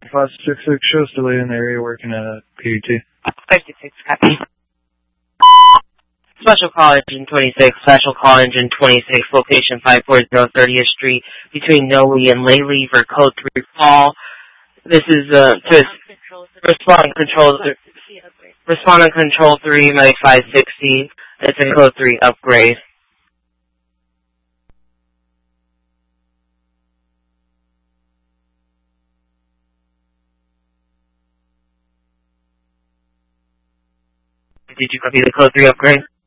566 shows delay in the area working at PUT. 566, copy. Special call engine 26, special call engine 26, location 540 30th Street between Noe and Lely for code 3 fall. This is to respond on control 3, Medic 560. It's a code 3 upgrade. Did you copy the code 3 upgrade?